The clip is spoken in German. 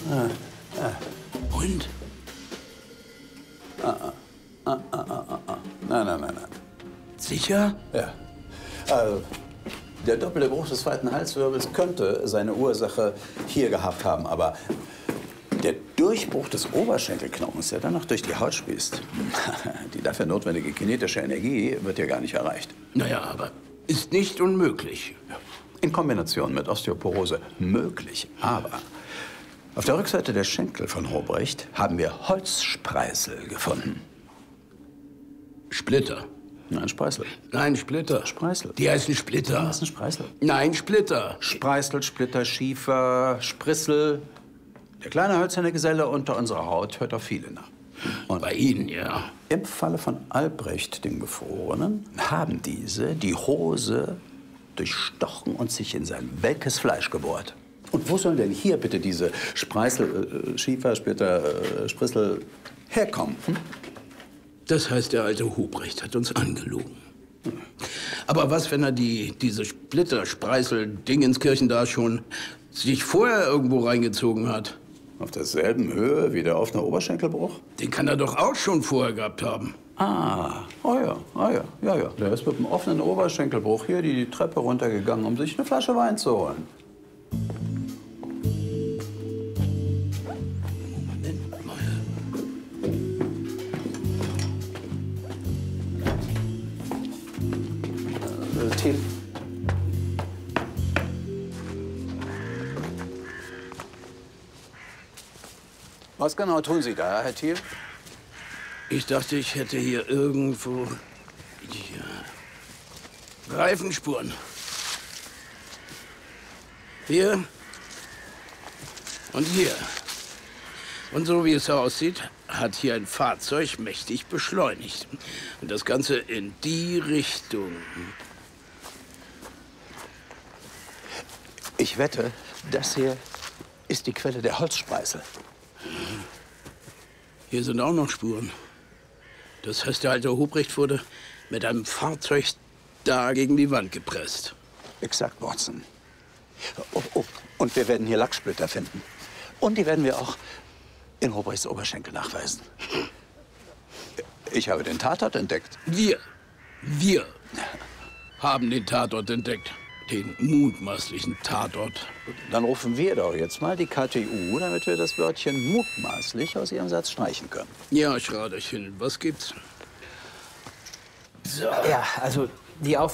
Und? Nein. Sicher? Ja. Also, der doppelte Bruch des zweiten Halswirbels könnte seine Ursache hier gehabt haben, aber der Durchbruch des Oberschenkelknochens, der dann noch durch die Haut spießt, die dafür notwendige kinetische Energie wird ja gar nicht erreicht. Naja, aber ist nicht unmöglich. In Kombination mit Osteoporose möglich, aber auf der Rückseite der Schenkel von Hobrecht haben wir Holzspreißel gefunden. Splitter. Nein, Spreißel. Nein, Splitter. Spreißel. Die heißen Splitter. Das ist ein Spreißel. Nein, Splitter. Spreißel, Splitter, Schiefer, Sprissel. Der kleine hölzerne Geselle unter unserer Haut hört auf viele nach. Und bei Ihnen, ja. Im Falle von Albrecht, dem Gefrorenen, haben diese die Hose durchstochen und sich in sein welkes Fleisch gebohrt. Und wo sollen denn hier bitte diese Spreißel, Schiefer, Splitter, Sprissel herkommen? Das heißt, der alte Hobrecht hat uns angelogen. Aber was, wenn er diese Splitter-Spreißel-Dingenskirchen da schon sich vorher irgendwo reingezogen hat? Auf derselben Höhe wie der offene Oberschenkelbruch? Den kann er doch auch schon vorher gehabt haben. Ja. Der ist mit dem offenen Oberschenkelbruch hier die Treppe runtergegangen, um sich eine Flasche Wein zu holen. Moment mal. Thiel. Was genau tun Sie da, Herr Thiel? Ich dachte, ich hätte hier irgendwo Reifenspuren. Hier und hier. Und so wie es aussieht, hat hier ein Fahrzeug mächtig beschleunigt. Und das Ganze in die Richtung. Ich wette, das hier ist die Quelle der Holzspreißel. Hier sind auch noch Spuren. Das heißt, der alte Hobrecht wurde mit einem Fahrzeug da gegen die Wand gepresst. Exakt, Watson. Oh, und wir werden hier Lacksplitter finden. Und die werden wir auch in Hobrechts Oberschenkel nachweisen. Ich habe den Tatort entdeckt. Wir haben den Tatort entdeckt. Den mutmaßlichen Tatort. Dann rufen wir doch jetzt mal die KTU, damit wir das Wörtchen mutmaßlich aus Ihrem Satz streichen können. Ja, Schraderchen, was gibt's? So. Ja, also die